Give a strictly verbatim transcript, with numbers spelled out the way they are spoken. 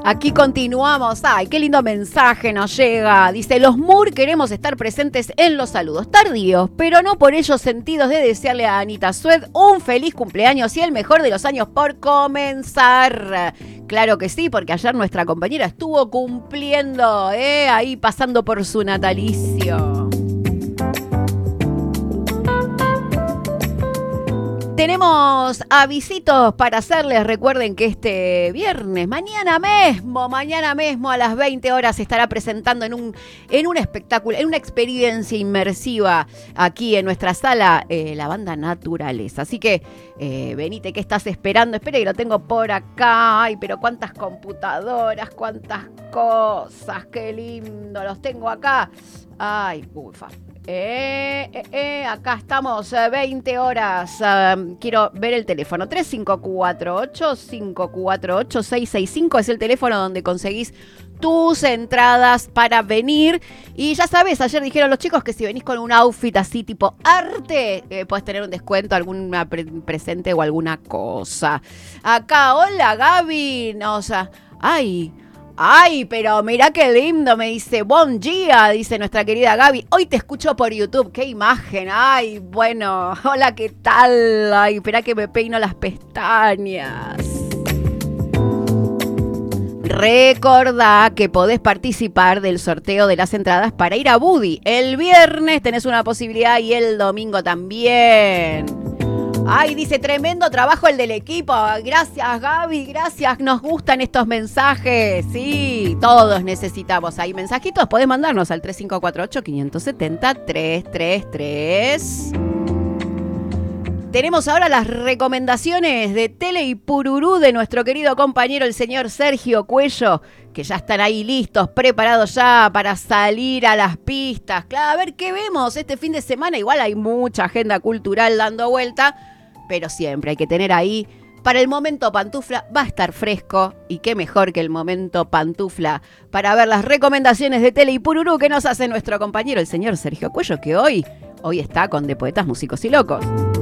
Aquí continuamos. Ay, qué lindo mensaje nos llega. Dice, los Moore queremos estar presentes en los saludos tardíos, pero no por ello sentidos de desearle a Anita Sued un feliz cumpleaños y el mejor de los años por comenzar. Claro que sí, porque ayer nuestra compañera estuvo cumpliendo, ¿eh? Ahí pasando por su natalicio. Tenemos avisitos para hacerles. Recuerden que este viernes, mañana mismo, mañana mismo a las veinte horas se estará presentando en un, en un espectáculo, en una experiencia inmersiva aquí en nuestra sala, eh, la banda Naturaleza. Así que, eh, venite, ¿qué estás esperando? Espera que lo tengo por acá. Ay, pero cuántas computadoras, cuántas cosas, qué lindo, los tengo acá. Ay, ufa. Eh, eh, eh, acá estamos, eh, veinte horas. Uh, quiero ver el teléfono. tres cinco cuatro ocho, cinco cuatro ocho, seis seis cinco es el teléfono donde conseguís tus entradas para venir. Y ya sabes, ayer dijeron los chicos que si venís con un outfit así tipo arte, eh, podés tener un descuento, alguna pre- presente o alguna cosa. Acá, hola Gaby. No, o sea, ay... Ay, pero mirá qué lindo, me dice, buen día, dice nuestra querida Gaby. Hoy te escucho por YouTube, qué imagen. Ay, bueno, hola, ¿qué tal? Ay, espera que me peino las pestañas. Recordá que podés participar del sorteo de las entradas para ir a Buddy. El viernes tenés una posibilidad y el domingo también. Ay, dice, tremendo trabajo el del equipo. Gracias, Gaby, gracias. Nos gustan estos mensajes. Sí, todos necesitamos ahí mensajitos. Podés mandarnos al tres cinco cuatro ocho, cinco siete cero, tres tres tres. Tenemos ahora las recomendaciones de Tele y Pururú de nuestro querido compañero, el señor Sergio Cuello, que ya están ahí listos, preparados ya para salir a las pistas. Claro, a ver qué vemos este fin de semana. Igual hay mucha agenda cultural dando vuelta, pero siempre hay que tener ahí, para el momento pantufla, va a estar fresco, y qué mejor que el momento pantufla para ver las recomendaciones de Tele y Pururú que nos hace nuestro compañero, el señor Sergio Cuello, que hoy, hoy está con De Poetas, Músicos y Locos.